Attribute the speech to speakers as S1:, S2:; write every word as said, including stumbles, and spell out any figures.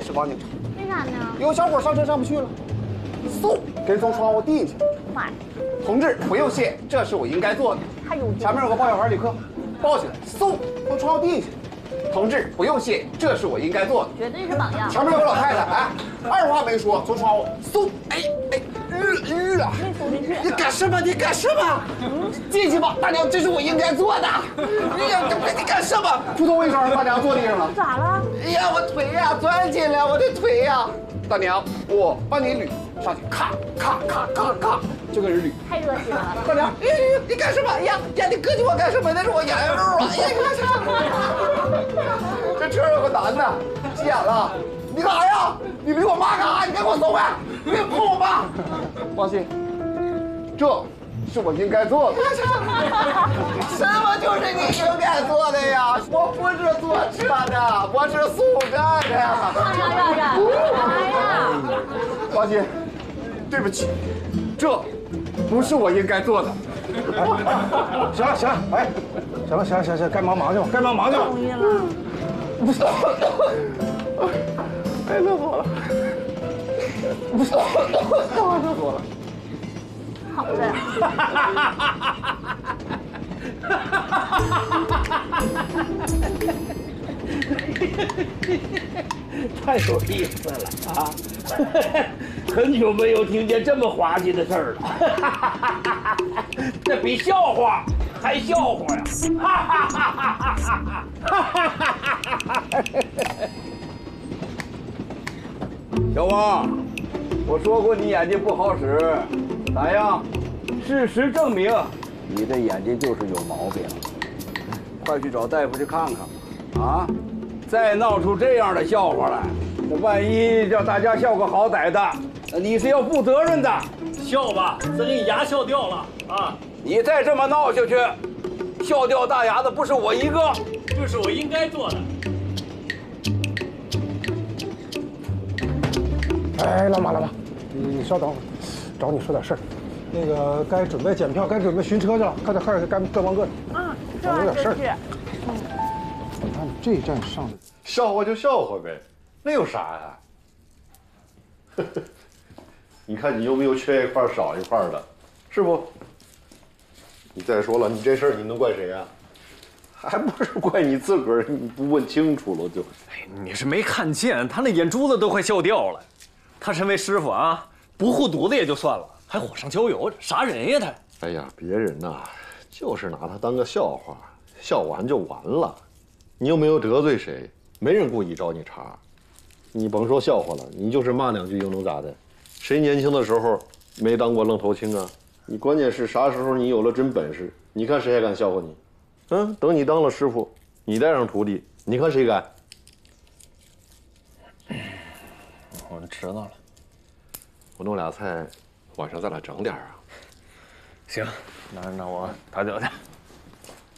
S1: 是王警察。
S2: 为啥呢？
S1: 有小伙上车上不去了，嗖给人从窗户递下。
S2: 妈呀！
S1: 同志不用谢，这是我应该做的。
S2: 还有
S1: 前面有个抱小孩旅客，抱起来，嗖从窗户递下。同志不用谢，这是我应该做的。
S2: 绝对是榜样。
S1: 前面有个老太太，哎，二话没说从窗户嗖，哎哎，日日啊！
S2: 没走进去。
S1: 你干什么？你干什么？进去吧，大娘，这是我应该做的。哎呀，你干什么？扑通一声，大娘坐地上了。
S2: 咋了？
S1: 哎呀，我腿呀钻进了，我的腿呀！大娘，我帮你捋上去，咔咔咔咔咔，就跟人捋。
S2: 太热心了。
S1: 大娘，哎呀，你干什么？哎呀呀，你膈应我干什么？那是我羊肉啊！哎呀，你干什么？这车上有个男的，急眼了，你干啥呀？你捋我妈干啥？你赶紧给我松开！你别碰我妈！放心，这是我应该做的。什么就是你应该做的呀？我不是坐车的，我是送站的。
S2: 哎呀呀呀！哎呀！
S1: 放心，对不起，这不是我应该做的。
S3: 行了行了，哎，行了行了行了行了，该忙忙去吧，该忙忙去吧。
S2: 同意了。
S1: 哎，乐死我了！乐死我了！
S2: 好的。
S4: 太有意思了啊！很久没有听见这么滑稽的事儿了，这比笑话还笑话呀！小王，我说过你眼睛不好使，咋样？事实证明，你的眼睛就是有毛病，快去找大夫去看看吧！啊！再闹出这样的笑话来，那万一叫大家笑个好歹的，你是要负责任的。
S5: 笑吧，再给你牙笑掉了啊！
S4: 你再这么闹下去，笑掉大牙的不是我一个。
S5: 这是我应该做的。
S3: 哎，老马老马，你你稍等会儿，找你说点事儿。那个该准备检票，该准备巡车去了，快点快点，该各忙各的。
S2: 嗯，这完就去。
S3: 你看你这一站上的，
S6: 笑话就笑话呗，那有啥呀？你看你又没有缺一块少一块的，是不？你再说了，你这事儿你能怪谁呀？还不是怪你自个儿，你不问清楚了就。
S5: 哎，你是没看见，他那眼珠子都快笑掉了。他身为师傅啊，不护犊子也就算了，还火上浇油，啥人呀他？
S6: 哎呀，别人呐，就是拿他当个笑话，笑完就完了。你又没有得罪谁，没人故意找你茬。你甭说笑话了，你就是骂两句又能咋的？谁年轻的时候没当过愣头青啊？你关键是啥时候你有了真本事，你看谁还敢笑话你？嗯，等你当了师傅，你带上徒弟，你看谁敢？
S5: 我知道了，
S6: 我弄俩菜，晚上再来整点啊。
S5: 行，那那我打酒去。